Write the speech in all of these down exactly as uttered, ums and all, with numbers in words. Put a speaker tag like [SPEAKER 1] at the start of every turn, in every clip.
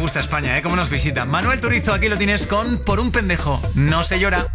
[SPEAKER 1] gusta España, ¿eh? Cómo nos visita. Manuel Turizo, aquí lo tienes con Por un pendejo, no se llora.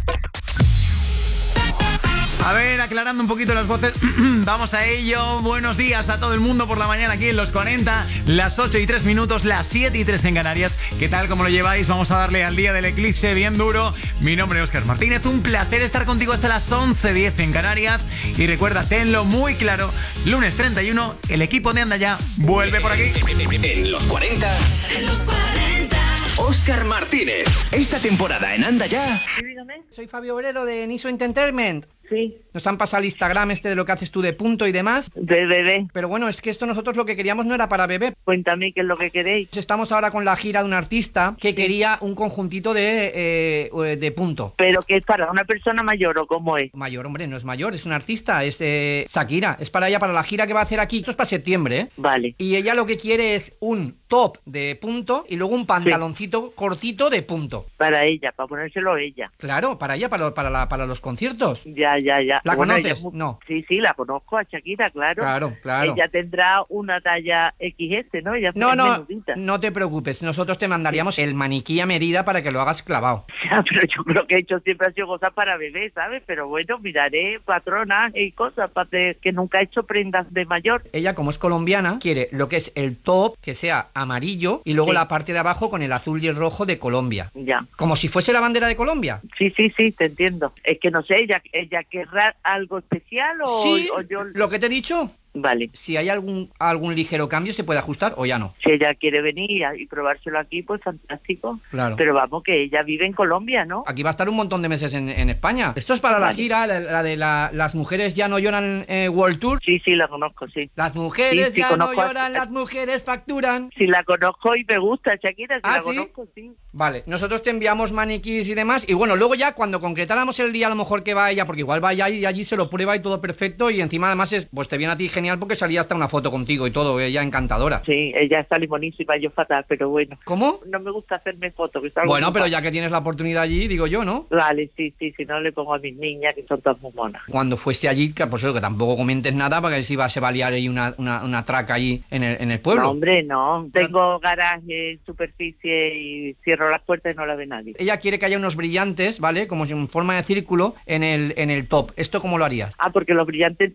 [SPEAKER 1] A ver, aclarando un poquito las voces, vamos a ello. Buenos días a todo el mundo por la mañana aquí en Los cuarenta, las ocho y tres minutos, las siete y tres en Canarias. ¿Qué tal? ¿Cómo lo lleváis? Vamos a darle al día del eclipse bien duro. Mi nombre es Óscar Martínez, un placer estar contigo hasta las once diez en Canarias. Y recuerda, tenlo muy claro, lunes treinta y uno, el equipo de Anda Ya vuelve por aquí.
[SPEAKER 2] En Los cuarenta, en Los cuarenta, Óscar Martínez. Esta temporada en Anda Ya.
[SPEAKER 3] Sí, dígame.
[SPEAKER 4] Soy Fabio Obrero de Niso Entertainment.
[SPEAKER 3] Sí.
[SPEAKER 4] Nos han pasado el Instagram este de lo que haces tú de punto y demás.
[SPEAKER 3] De bebé.
[SPEAKER 4] Pero bueno, es que esto nosotros lo que queríamos no era para bebé.
[SPEAKER 3] Cuéntame qué es lo que queréis.
[SPEAKER 4] Estamos ahora con la gira de un artista que sí. quería un conjuntito de, eh, de punto.
[SPEAKER 3] ¿Pero qué es para una persona mayor o cómo es?
[SPEAKER 4] Mayor, hombre, no es mayor, es un artista, es eh, Shakira. Es para ella, para la gira que va a hacer aquí. Esto es para septiembre, ¿eh?
[SPEAKER 3] Vale.
[SPEAKER 4] Y ella lo que quiere es un top de punto y luego un pantaloncito sí. cortito de punto.
[SPEAKER 3] Para ella, para ponérselo ella.
[SPEAKER 4] Claro, para ella, para, para, la, para los conciertos.
[SPEAKER 3] Ya, ya, ya.
[SPEAKER 4] ¿La
[SPEAKER 3] bueno,
[SPEAKER 4] conoces?
[SPEAKER 3] Ella,
[SPEAKER 4] no.
[SPEAKER 3] Sí, sí, la conozco a Shakira, claro.
[SPEAKER 4] Claro, claro.
[SPEAKER 3] Ella tendrá una talla equis ese, ¿no? Ella
[SPEAKER 4] no, no,
[SPEAKER 3] menudita.
[SPEAKER 4] no te preocupes. Nosotros te mandaríamos el maniquí a medida para que lo hagas clavado.
[SPEAKER 3] Ya, pero yo creo que he hecho siempre ha sido cosas para bebés, ¿sabes? Pero bueno, miraré patronas y cosas para que nunca he hecho prendas de mayor.
[SPEAKER 4] Ella, como es colombiana, quiere lo que es el top, que sea amarillo, y luego sí. la parte de abajo con el azul y el rojo de Colombia.
[SPEAKER 3] Ya.
[SPEAKER 4] Como si fuese la bandera de Colombia.
[SPEAKER 3] Sí, sí, sí, te entiendo. Es que no sé, ella, ella querrá algo especial o,
[SPEAKER 4] sí,
[SPEAKER 3] o yo...
[SPEAKER 4] lo que te he dicho.
[SPEAKER 3] Vale.
[SPEAKER 4] Si hay algún algún ligero cambio, ¿se puede ajustar o ya no?
[SPEAKER 3] Si ella quiere venir y probárselo aquí, pues fantástico.
[SPEAKER 4] Claro.
[SPEAKER 3] Pero vamos, que ella vive en Colombia, ¿no?
[SPEAKER 4] Aquí va a estar un montón de meses en, en España. Esto es para vale. la gira, la, la de la, Las mujeres ya no lloran eh, World Tour.
[SPEAKER 3] Sí, sí, la conozco, sí.
[SPEAKER 4] Las mujeres sí, sí, ya no lloran, a... las mujeres facturan.
[SPEAKER 3] Sí, la conozco y me gusta, Shakira, sí
[SPEAKER 4] ¿Ah,
[SPEAKER 3] la
[SPEAKER 4] sí?
[SPEAKER 3] conozco, sí.
[SPEAKER 4] Vale, nosotros te enviamos maniquís y demás. Y bueno, luego ya cuando concretáramos el día a lo mejor que va ella, porque igual va ella y allí se lo prueba y todo perfecto. Y encima además es, pues te viene a ti genial porque salía hasta una foto contigo y todo, ella encantadora.
[SPEAKER 3] Sí, ella está limonísima, yo fatal, pero bueno.
[SPEAKER 4] ¿Cómo?
[SPEAKER 3] No me gusta hacerme fotos.
[SPEAKER 4] Bueno, pero ya que tienes la oportunidad allí, digo yo, ¿no?
[SPEAKER 3] Vale, sí, sí, si no le pongo a mis niñas, que son todas muy monas.
[SPEAKER 4] Cuando fuese allí, que por eso que tampoco comentes nada, porque si va, se va a liar ahí una, una, una traca allí en el, en el pueblo.
[SPEAKER 3] No, hombre, no. Tengo garaje, superficie y cierro las puertas y no la ve nadie.
[SPEAKER 4] Ella quiere que haya unos brillantes, ¿vale? Como si en forma de círculo en el, en el top. ¿Esto cómo lo harías?
[SPEAKER 3] Ah, porque los brillantes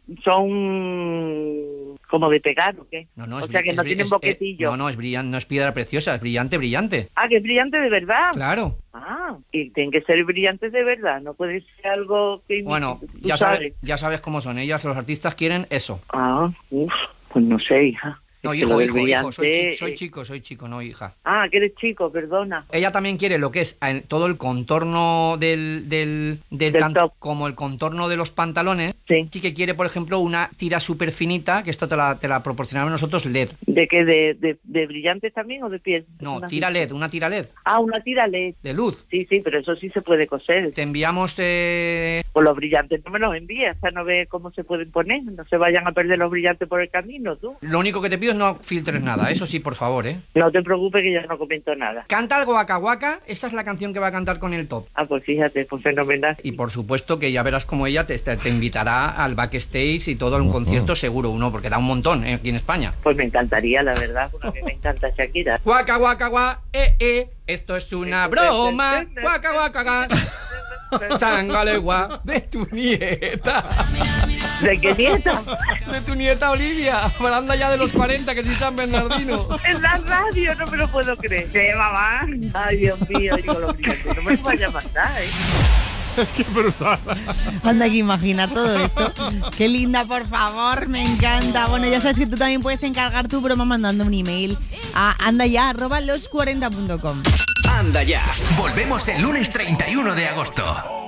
[SPEAKER 3] son... ¿Como de pegar o qué?
[SPEAKER 4] No, no,
[SPEAKER 3] o
[SPEAKER 4] es,
[SPEAKER 3] sea, que
[SPEAKER 4] es,
[SPEAKER 3] no
[SPEAKER 4] es,
[SPEAKER 3] tienen
[SPEAKER 4] es,
[SPEAKER 3] boquetillo.
[SPEAKER 4] No, no, es brillante, no es piedra preciosa, es brillante, brillante.
[SPEAKER 3] Ah, que es brillante de verdad.
[SPEAKER 4] Claro.
[SPEAKER 3] Ah, y tienen que ser brillantes de verdad, no puede ser algo que...
[SPEAKER 4] Bueno, ya sabes. sabes, ya sabes cómo son ellas, los artistas quieren eso.
[SPEAKER 3] Ah, uff, pues no sé, hija.
[SPEAKER 4] No,
[SPEAKER 3] es
[SPEAKER 4] hijo, hijo,
[SPEAKER 3] brillante...
[SPEAKER 4] hijo, soy, chi soy chico, soy chico, no hija.
[SPEAKER 3] Ah, que eres chico, perdona.
[SPEAKER 4] Ella también quiere lo que es todo el contorno del... del, del,
[SPEAKER 3] del
[SPEAKER 4] tanto
[SPEAKER 3] top.
[SPEAKER 4] Como el contorno de los pantalones.
[SPEAKER 3] Sí.
[SPEAKER 4] Sí que quiere, por ejemplo, una tira súper finita, que esto te la, te la proporcionamos nosotros, L E D.
[SPEAKER 3] ¿De qué? ¿De, de, de brillantes también o de piel?
[SPEAKER 4] No,
[SPEAKER 3] una
[SPEAKER 4] tira L E D, una tira L E D.
[SPEAKER 3] Ah, una tira L E D.
[SPEAKER 4] De luz.
[SPEAKER 3] Sí, sí, pero eso sí se puede coser.
[SPEAKER 4] Te enviamos... Eh...
[SPEAKER 3] Pues los brillantes no me los envías, o sea, no ve cómo se pueden poner, no se vayan a perder los brillantes por el camino, tú.
[SPEAKER 4] Lo único que te pido es no filtres nada. Nada, eso sí, por favor, ¿eh?
[SPEAKER 3] No te preocupes que ya no comento nada.
[SPEAKER 4] Canta algo Waka Waka, esta es la canción que va a cantar con el top.
[SPEAKER 3] Ah, pues fíjate, pues fenomenal.
[SPEAKER 4] Y por supuesto que ya verás como ella te, te, te invitará al backstage y todo a un concierto seguro, uno, porque da un montón ¿eh? aquí en España.
[SPEAKER 3] Pues me encantaría, la verdad, porque a mí me encanta Shakira.
[SPEAKER 4] Waka Waka Waka, eh, eh, esto es una broma. Waka Waka Waka. Sangalegua de tu nieta.
[SPEAKER 3] ¿De qué nieta?
[SPEAKER 4] De tu nieta Olivia, hablando ya de los cuarenta, que sí San Bernardino.
[SPEAKER 3] En la radio, no me lo puedo creer. Sí, mamá. Ay, Dios mío, digo lo brillantes. No me lo vaya a matar, ¿eh?
[SPEAKER 5] Qué brutal.
[SPEAKER 6] Anda, que imagina todo esto. Qué linda, por favor, me encanta. Bueno, ya sabes que tú también puedes encargar tu broma mandando un email a andaya arroba los cuarenta punto com.
[SPEAKER 2] Anda Ya. Volvemos el lunes treinta y uno de agosto.